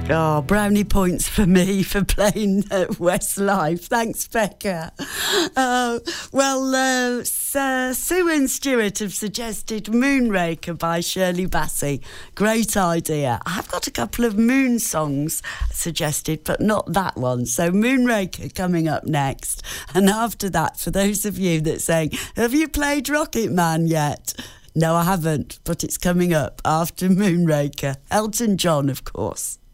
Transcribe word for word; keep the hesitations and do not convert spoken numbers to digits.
Oh, brownie points for me for playing uh, Westlife. Thanks, Becca. Uh, well, uh, Sir Sue and Stuart have suggested Moonraker by Shirley Bassey. Great idea. I've got a couple of Moon songs suggested, but not that one. So Moonraker coming up next. And after that, for those of you that saying, have you played Rocket Man yet? No, I haven't, but it's coming up after Moonraker. Elton John, of course.